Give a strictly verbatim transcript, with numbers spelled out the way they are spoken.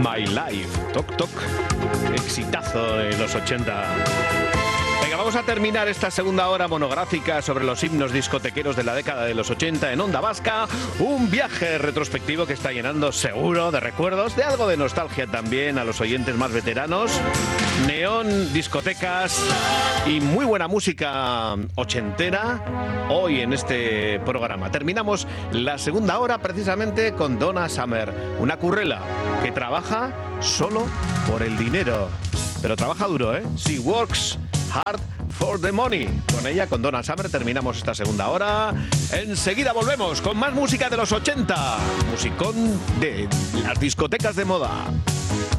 My Life. Toc, toc. Exitazo de los ochenta. Venga, vamos a terminar esta segunda hora monográfica sobre los himnos discotequeros de la década de los ochenta en Onda Vasca. Un viaje retrospectivo que está llenando seguro de recuerdos, de algo de nostalgia también a los oyentes más veteranos. Neón, discotecas y muy buena música ochentera hoy en este programa. Terminamos la segunda hora precisamente con Donna Summer, una currela que trabaja solo por el dinero. Pero trabaja duro, ¿eh? She works hard for the money. Con ella, con Donna Summer, terminamos esta segunda hora. Enseguida volvemos con más música de los ochenta. Musicón de las discotecas de moda.